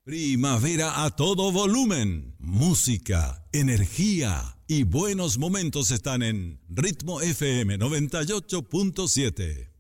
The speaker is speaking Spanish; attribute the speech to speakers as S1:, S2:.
S1: Primavera a todo volumen. Música, energía y buenos momentos están en Ritmo FM 98.7.